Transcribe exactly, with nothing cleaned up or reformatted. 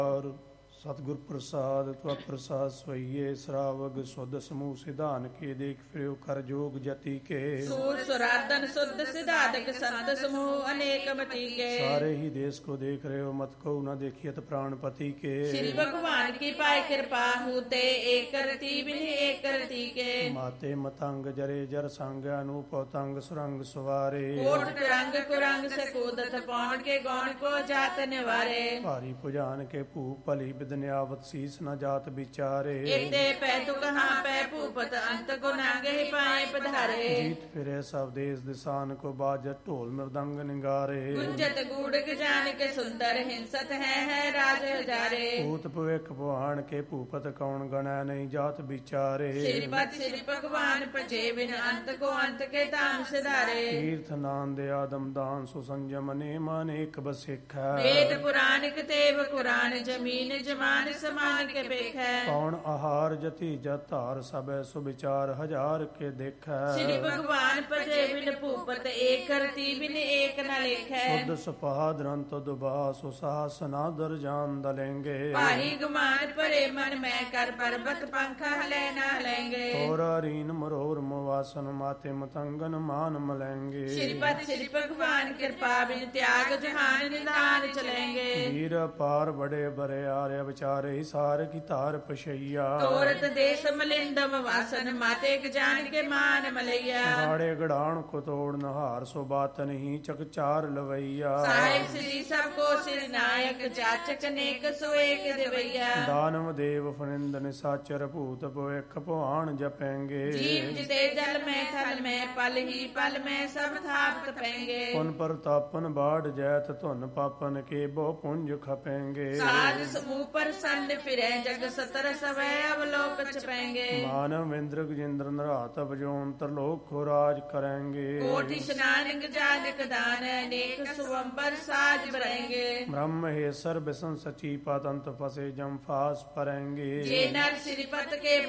सतगुर प्रसाद त्वा प्रसाद सोइए श्रावग सुध समूह सिधान के देख फिरो कर जोग जति के सूर सुरातन शुद्ध सिद्धार्थक संत समूह अनेक मति के सारे ही देश को देख रहे हो मत को न देखियत प्राणपति के श्री भगवान की पाए कृपा होते एक रति बिन एक रति के माते मतंग जरे जर संग अनुपतंग सुरंग सवारे कोट कुरंग कुरंग से कूदत पौन के गौन को जात निवारे भारी पुजान के पू पली न्यावत शीस न जात बिचारे इते पै तु कहाँ पै भूपत अंत को नागे ही पाए पधारे जीत फिरे सब देश दिशान को बाजत ढोल मृदंग निगारे गुंजत गूढ़ जान के सुंदर हिंसत है है राज हजारे भूत भविख पुराण के भूपत कौन गणै नहीं जात बिचारे श्रीपद श्री भगवान प्रजे बिन अंत को अंत के धाम सिधारे तीर्थ नान दे आदम दान सुसंजम ने मानेक बसिख वेद पुराण कतेव कुरान जमीन जमान समान के बेख है कौन आहार जति जतार सब सुविचार हजार के देख श्री भगवान प्रजे बिन भूपत एक रति बिन एक न लेख है शुद्ध सपाद रंत दुबा सुसाहस नादर जान दलेंगे पाही गुमान परे मन में कर पर्वत पंखा हले न हलेंगे और रीन मरोर मवासन माते मतंगन मान मलेंगे श्रीपद श्री भगवान कृपा बिन त्याग जहान निधान चलेंगे वीर पार बड़े बड़े आर्य विचारे सार की तार पशैया तोरत देश मलिंदम वासन माते जान के मान मलैया गाड़े गड़ान को तोड़ नहार सो बात नहीं चकचार लवैया साहिब श्री सबको सिर नायक जाचक नेक सो एक देवैया दानव देव फनिंद निसाचर भूत भविख पुराण जपेंगे जीव जिते जल में थल में पल ही पल में सब थाप तपेंगे पुन प्रतापन बाढ़ जैत धुन पापन के बहु पुंज खपेंगे साध समूह पर संड फिरे जग सतर सवै अवलोक छपेंगे मानव इंद्र गजेंद्र नरात बजोन तरलोक को राज करेंगे कोटि स्नान गजानक दान अनेक सुवंबर साज बरेंगे ब्रह्म हे सर्व सन सची पातंत फसे जम फास परेंगे जे नर श्रीपत के